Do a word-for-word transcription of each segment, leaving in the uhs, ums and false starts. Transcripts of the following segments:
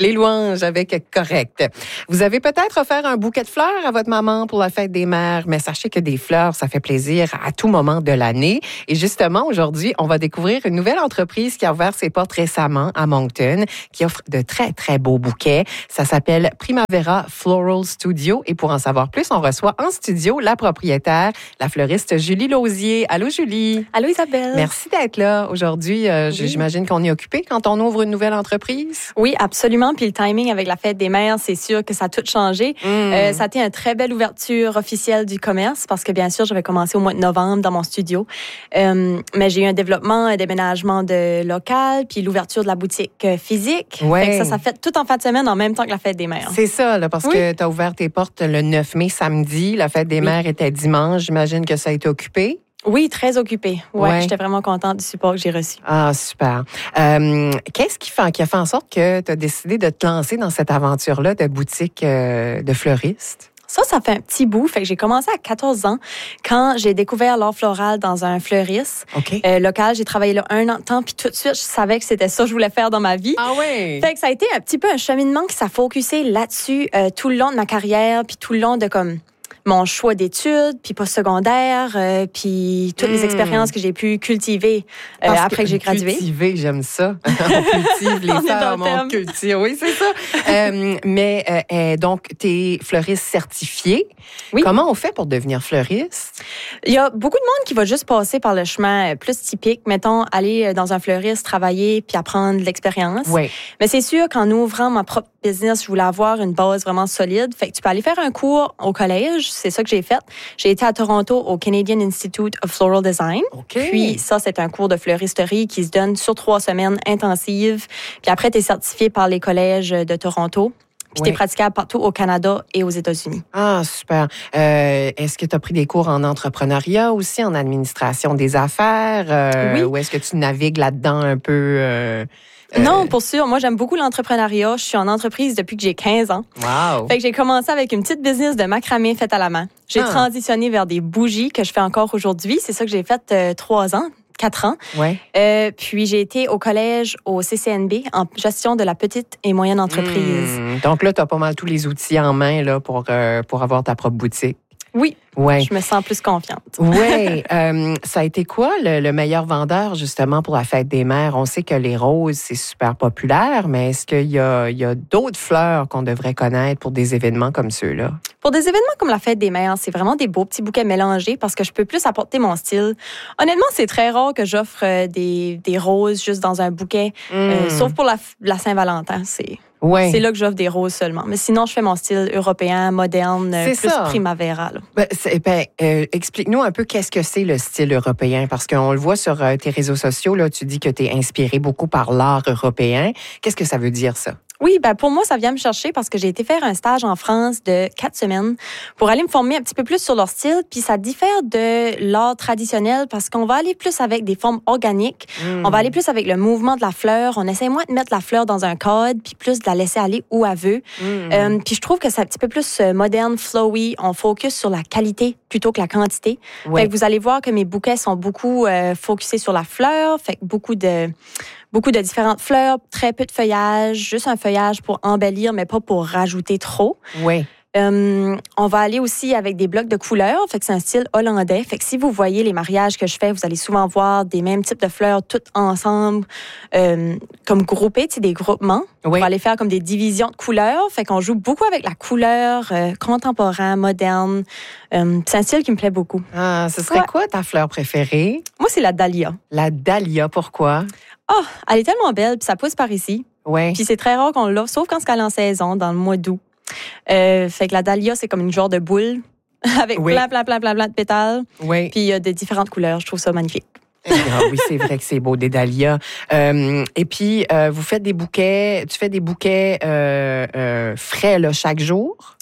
Les louanges avec Correct. Vous avez peut-être offert un bouquet de fleurs à votre maman pour la fête des mères, mais sachez que des fleurs, ça fait plaisir à tout moment de l'année. Et justement, aujourd'hui, on va découvrir une nouvelle entreprise qui a ouvert ses portes récemment à Moncton, qui offre de très, très beaux bouquets. Ça s'appelle Primavera Floral Studio. Et pour en savoir plus, on reçoit en studio la propriétaire, la fleuriste Julie Lausier. Allô, Julie. Allô, Isabelle. Merci d'être là aujourd'hui. Euh, oui. J'imagine qu'on est occupé quand on ouvre une nouvelle entreprise. Oui, absolument. Puis le timing avec la fête des mères, c'est sûr que ça a tout changé. Mm. Euh, ça a été une très belle ouverture officielle du commerce parce que, bien sûr, j'avais commencé au mois de novembre dans mon studio. Euh, mais j'ai eu un développement, un déménagement de local, puis l'ouverture de la boutique physique. Ouais. Fait que ça, ça fait tout en fin de semaine en même temps que la fête des mères. C'est ça, là, parce oui. que tu as ouvert tes portes le neuf mai, samedi. La fête des oui. mères était dimanche. J'imagine que ça a été occupé. Oui, très occupée. Ouais, ouais. J'étais vraiment contente du support que j'ai reçu. Ah, super. Euh, qu'est-ce qui, fait, qui a fait en sorte que tu as décidé de te lancer dans cette aventure-là de boutique euh, de fleuriste? Ça, ça fait un petit bout. Fait que j'ai commencé à quatorze ans quand j'ai découvert l'art floral dans un fleuriste okay. euh, local. J'ai travaillé là un an de temps, puis tout de suite, je savais que c'était ça que je voulais faire dans ma vie. Ah oui? Fait que ça a été un petit peu un cheminement qui s'est focusé là-dessus euh, tout le long de ma carrière, puis tout le long de comme mon choix d'études, puis postsecondaire, euh, puis toutes mmh. les expériences que j'ai pu cultiver euh, après que, que j'ai gradué. Cultiver, j'aime ça. On cultive les femmes, on cultive. Oui, c'est ça. euh, mais euh, donc, tu es fleuriste certifiée. Oui. Comment on fait pour devenir fleuriste? Il y a beaucoup de monde qui va juste passer par le chemin plus typique. Mettons, aller dans un fleuriste, travailler, puis apprendre de l'expérience. Oui. Mais c'est sûr qu'en ouvrant ma propre business, je voulais avoir une base vraiment solide. Fait que tu peux aller faire un cours au collège. C'est ça que j'ai fait. J'ai été à Toronto au Canadian Institute of Floral Design. Okay. Puis ça, c'est un cours de fleuristerie qui se donne sur trois semaines intensives. Puis après, tu es certifié par les collèges de Toronto. Puis oui. tu es praticable partout au Canada et aux États-Unis. Ah, super. Euh, est-ce que tu as pris des cours en entrepreneuriat aussi, en administration des affaires? Euh, oui. Ou est-ce que tu navigues là-dedans un peu... Euh... Non, pour sûr. Moi, j'aime beaucoup l'entrepreneuriat. Je suis en entreprise depuis que j'ai quinze ans. Wow! Fait que j'ai commencé avec une petite business de macramé faite à la main. J'ai ah. transitionné vers des bougies que je fais encore aujourd'hui. C'est ça que j'ai fait euh, trois ans. Quatre ans. Ouais. Euh, puis j'ai été au collège au C C N B en gestion de la petite et moyenne entreprise. Mmh. Donc là, tu as pas mal tous les outils en main là, pour, euh, pour avoir ta propre boutique. Oui. Ouais. Je me sens plus confiante. Oui. Euh, ça a été quoi le, le meilleur vendeur, justement, pour la fête des mères? On sait que les roses, c'est super populaire, mais est-ce qu'il y a, il y a d'autres fleurs qu'on devrait connaître pour des événements comme ceux-là? Pour des événements comme la fête des mères, c'est vraiment des beaux petits bouquets mélangés parce que je peux plus apporter mon style. Honnêtement, c'est très rare que j'offre des, des roses juste dans un bouquet, mmh. euh, sauf pour la, la Saint-Valentin. C'est... Ouais. C'est là que j'offre des roses seulement. Mais sinon, je fais mon style européen, moderne, c'est plus ça. primavera. Là. Ben, ben, euh, explique-nous un peu qu'est-ce que c'est le style européen, parce qu'on le voit sur euh, tes réseaux sociaux, là, tu dis que tu es inspiré beaucoup par l'art européen. Qu'est-ce que ça veut dire, ça? Oui, ben pour moi, ça vient me chercher parce que j'ai été faire un stage en France de quatre semaines pour aller me former un petit peu plus sur leur style. Puis ça diffère de l'art traditionnel parce qu'on va aller plus avec des formes organiques. Mmh. On va aller plus avec le mouvement de la fleur. On essaie moins de mettre la fleur dans un cadre puis plus de la laisser aller où elle veut. Mmh. Euh, puis je trouve que c'est un petit peu plus moderne, flowy. On focus sur la qualité plutôt que la quantité. Ouais. Fait que vous allez voir que mes bouquets sont beaucoup euh, focusés sur la fleur. Fait que beaucoup de... Beaucoup de différentes fleurs, très peu de feuillage, juste un feuillage pour embellir, mais pas pour rajouter trop. Oui. Euh, on va aller aussi avec des blocs de couleurs, fait que c'est un style hollandais. Fait que si vous voyez les mariages que je fais, vous allez souvent voir des mêmes types de fleurs toutes ensemble, euh, comme groupées, tu sais, des groupements. Oui. On va aller faire comme des divisions de couleurs. Fait qu'on joue beaucoup avec la couleur euh, contemporain, moderne. Euh, c'est un style qui me plaît beaucoup. Ah, ce serait ouais. quoi ta fleur préférée? Moi, c'est la dahlia. La dahlia, pourquoi? Oh, elle est tellement belle, puis ça pousse par ici. Ouais. Puis c'est très rare qu'on l'offre, sauf quand c'est en saison, dans le mois d'août. Euh, fait que la dahlia, c'est comme une genre de boule avec oui. plein, plein, plein, plein, plein de pétales. Oui. Puis il y a de différentes couleurs. Je trouve ça magnifique. Ah oui, c'est vrai que c'est beau, des dahlias. Euh, et puis, euh, vous faites des bouquets, tu fais des bouquets euh, euh, frais là, chaque jour?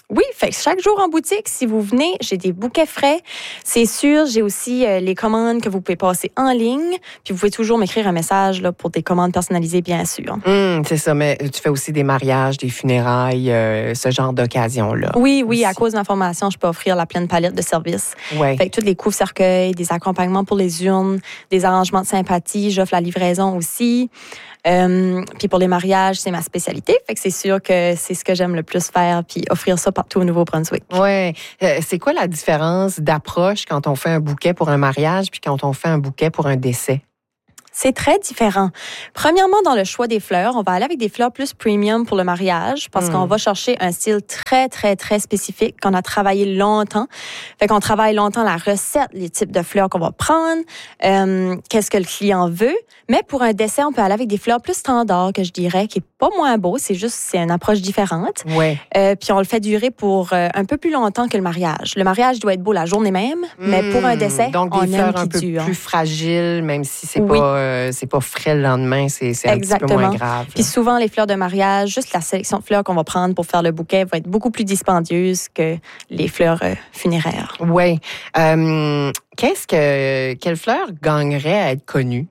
Oui, fait que chaque jour en boutique, si vous venez, j'ai des bouquets frais. C'est sûr, j'ai aussi euh, les commandes que vous pouvez passer en ligne. Puis vous pouvez toujours m'écrire un message là, pour des commandes personnalisées, bien sûr. Mmh, c'est ça, mais tu fais aussi des mariages, des funérailles, euh, ce genre d'occasion-là. Oui, oui, aussi. à cause de l'information, je peux offrir la pleine palette de services. Ouais. Fait que tous les coups-cercueils, des accompagnements pour les urnes, des arrangements de sympathie, j'offre la livraison aussi. Euh, puis pour les mariages, c'est ma spécialité. Fait que c'est sûr que c'est ce que j'aime le plus faire, puis offrir ça partout au Nouveau-Brunswick. Ouais. Euh, c'est quoi la différence d'approche quand on fait un bouquet pour un mariage puis quand on fait un bouquet pour un décès? C'est très différent. Premièrement, dans le choix des fleurs, on va aller avec des fleurs plus premium pour le mariage parce mmh. qu'on va chercher un style très, très, très spécifique qu'on a travaillé longtemps. Fait qu'on travaille longtemps la recette, les types de fleurs qu'on va prendre, euh, qu'est-ce que le client veut. Mais pour un décès, on peut aller avec des fleurs plus standards, que je dirais, qui est pas moins beau, c'est juste, c'est une approche différente. Ouais. Euh, puis on le fait durer pour euh, un peu plus longtemps que le mariage. Le mariage doit être beau la journée même, mmh. mais pour un décès, donc on des fleurs aime un qu'il peu dure. plus fragiles, même si c'est oui. pas euh, c'est pas frais le lendemain, c'est, c'est un Exactement. petit peu moins grave. Puis souvent les fleurs de mariage, juste la sélection de fleurs qu'on va prendre pour faire le bouquet va être beaucoup plus dispendieuse que les fleurs euh, funéraires. Oui. Euh, qu'est-ce que quelle fleur gagnerait à être connue?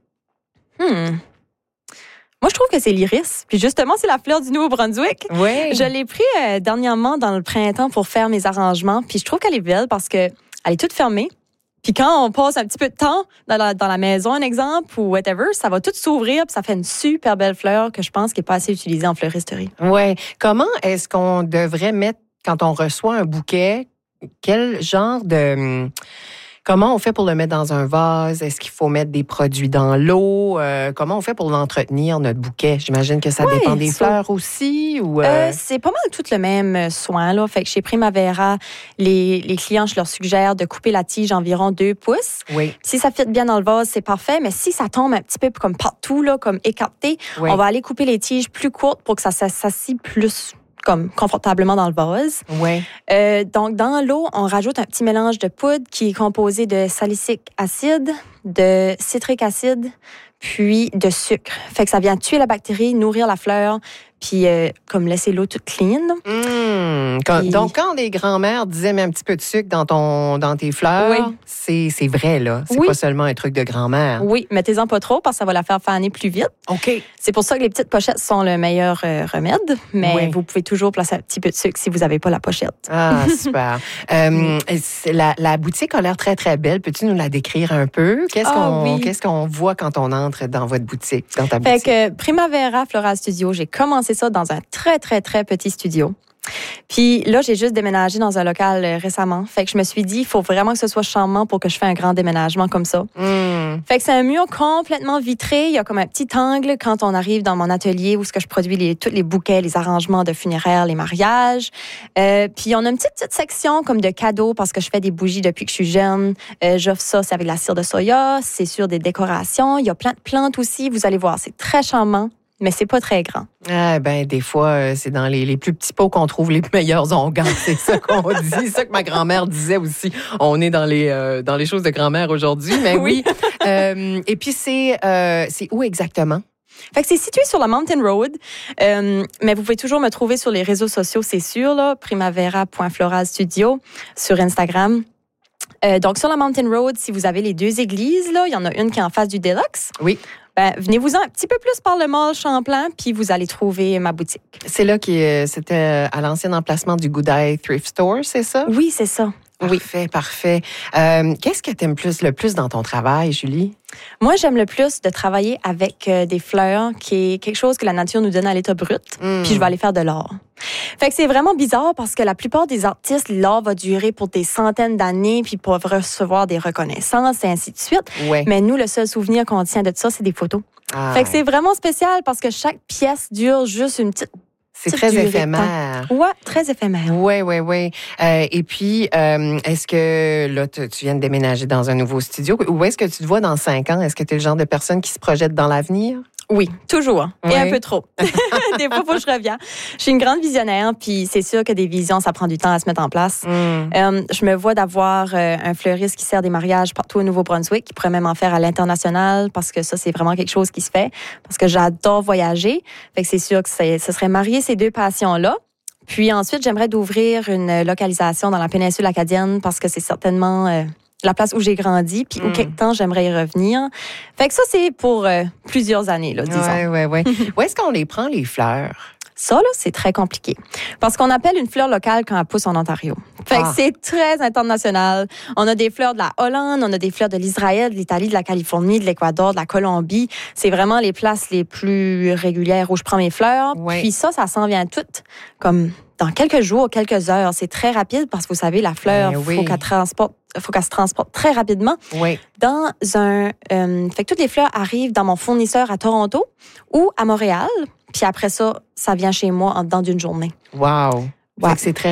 Hmm. Moi, je trouve que c'est l'iris. Puis justement, c'est la fleur du Nouveau-Brunswick. Oui. Je l'ai pris euh, dernièrement dans le printemps pour faire mes arrangements. Puis je trouve qu'elle est belle parce que elle est toute fermée. Puis quand on passe un petit peu de temps dans la, dans la maison, un exemple, ou whatever, ça va tout s'ouvrir puis ça fait une super belle fleur que je pense qui n'est pas assez utilisée en fleuristerie. Oui. Comment est-ce qu'on devrait mettre, quand on reçoit un bouquet, quel genre de... Comment on fait pour le mettre dans un vase? Est-ce qu'il faut mettre des produits dans l'eau? Euh, comment on fait pour l'entretenir, notre bouquet? J'imagine que ça ouais, dépend des ça... fleurs aussi? Ou euh... Euh, c'est pas mal tout le même soin. Là. Fait que chez Primavera, les, les clients, je leur suggère de couper la tige environ deux pouces. Oui. Si ça fit bien dans le vase, c'est parfait. Mais si ça tombe un petit peu comme partout, là, comme écarté, oui. on va aller couper les tiges plus courtes pour que ça s'assie plus comme confortablement dans le vase. Ouais. Euh, donc, dans l'eau, on rajoute un petit mélange de poudre qui est composé de salicylique acide, de citrique acide, puis de sucre. Fait que ça vient tuer la bactérie, nourrir la fleur, puis euh, comme laisser l'eau toute clean. Mmh. Quand, puis... Donc, quand les grands-mères disaient mets un petit peu de sucre dans, ton, dans tes fleurs, oui. c'est, c'est vrai, là. C'est oui. pas seulement un truc de grand-mère. Oui, mettez-en pas trop parce que ça va la faire faner plus vite. OK. C'est pour ça que les petites pochettes sont le meilleur euh, remède, mais oui. vous pouvez toujours placer un petit peu de sucre si vous n'avez pas la pochette. Ah, super. euh, la, la boutique a l'air très, très belle. Peux-tu nous la décrire un peu? Qu'est-ce, oh, qu'on, oui. qu'est-ce qu'on voit quand on entre dans votre boutique, dans ta fait boutique? Fait que Primavera Floral Studio, j'ai commencé ça dans un très, très, très petit studio. Puis là, j'ai juste déménagé dans un local euh, récemment. Fait que je me suis dit, il faut vraiment que ce soit charmant pour que je fasse un grand déménagement comme ça. Mm. Fait que c'est un mur complètement vitré. Il y a comme un petit angle quand on arrive dans mon atelier où ce que je produis les, tous les bouquets, les arrangements de funéraires, les mariages. Euh, puis on a une petite, petite section comme de cadeaux parce que je fais des bougies depuis que je suis jeune. Euh, j'offre ça, c'est avec la cire de soya. C'est sur des décorations. Il y a plein de plantes aussi. Vous allez voir, c'est très charmant. Mais c'est pas très grand. Ah ben des fois, euh, c'est dans les, les plus petits pots qu'on trouve les meilleurs onguents. C'est ça qu'on dit. C'est ça que ma grand-mère disait aussi. On est dans les euh, dans les choses de grand-mère aujourd'hui. Mais oui. oui. euh, et puis c'est euh, c'est où exactement? Fait que c'est situé sur la Mountain Road, euh, mais vous pouvez toujours me trouver sur les réseaux sociaux, c'est sûr, là, primavera point floral studio sur Instagram. Euh, donc sur la Mountain Road, si vous avez les deux églises, là, il y en a une qui est en face du Deluxe. Oui. Ben, venez-vous-en un petit peu plus par le mall Champlain, puis vous allez trouver ma boutique. C'est là qui c'était à l'ancien emplacement du Goudaï Thrift Store, c'est ça? Oui, c'est ça. Parfait, oui. parfait. Euh, qu'est-ce que tu aimes plus, le plus dans ton travail, Julie? Moi, j'aime le plus de travailler avec euh, des fleurs, qui est quelque chose que la nature nous donne à l'état brut, mm. puis je vais aller faire de l'art. Fait que c'est vraiment bizarre parce que la plupart des artistes, l'art va durer pour des centaines d'années, puis peuvent recevoir des reconnaissances et ainsi de suite. Ouais. Mais nous, le seul souvenir qu'on tient de ça, c'est des photos. Ah. Fait que c'est vraiment spécial parce que chaque pièce dure juste une petite C'est très éphémère. Oui, très éphémère. Oui, oui, oui. Euh, et puis, euh, est-ce que là, tu viens de déménager dans un nouveau studio? Où est-ce que tu te vois dans cinq ans? Est-ce que tu es le genre de personne qui se projette dans l'avenir? Oui, toujours. Oui. Et un peu trop. Des fois, faut que je reviens. Je suis une grande visionnaire, puis c'est sûr que des visions, ça prend du temps à se mettre en place. Mm. Euh, je me vois d'avoir euh, un fleuriste qui sert des mariages partout au Nouveau-Brunswick, qui pourrait même en faire à l'international, parce que ça, c'est vraiment quelque chose qui se fait, parce que j'adore voyager. Fait que c'est sûr que c'est, ce serait marier ces deux passions-là. Puis ensuite, j'aimerais d'ouvrir une localisation dans la péninsule acadienne parce que c'est certainement euh, la place où j'ai grandi. Puis mm. au quelque temps, j'aimerais y revenir. Fait que ça, c'est pour euh, plusieurs années, là, disons. Oui, oui, oui. Où est-ce qu'on les prend, les fleurs? Ça, là, c'est très compliqué. Parce qu'on appelle une fleur locale quand elle pousse en Ontario. Fait que ah. c'est très international. On a des fleurs de la Hollande, on a des fleurs de l'Israël, de l'Italie, de la Californie, de l'Équateur, de la Colombie. C'est vraiment les places les plus régulières où je prends mes fleurs. Oui. Puis ça, ça s'en vient tout comme dans quelques jours, quelques heures. C'est très rapide parce que vous savez, la fleur, il oui. faut qu'elle transporte faut qu'elle se transporte très rapidement. Oui. Dans un, euh, fait que toutes les fleurs arrivent dans mon fournisseur à Toronto ou à Montréal. Puis après ça, ça vient chez moi en dedans d'une journée. Wow! Ouais. Fait que c'est très